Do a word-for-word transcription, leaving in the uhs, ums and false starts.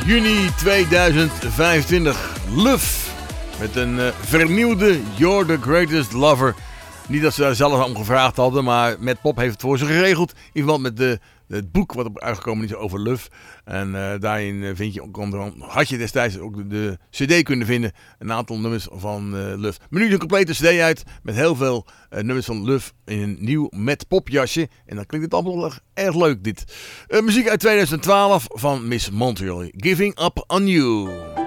juni tweeduizend vijfentwintig. Luf. Met een uh, vernieuwde You're the Greatest Lover. Niet dat ze daar zelf om gevraagd hadden, maar Matt Pop heeft het voor ze geregeld. In verband met de, het boek wat op uitgekomen is over Luf. En uh, daarin vind je ook, had je destijds ook de, de cd kunnen vinden. Een aantal nummers van uh, Luf. Maar nu een complete cd uit met heel veel uh, nummers van Luf in een nieuw Matt Pop jasje. En dan klinkt het allemaal erg leuk dit. Uh, muziek uit tweeduizend twaalf van Miss Montreal. Giving Up On You.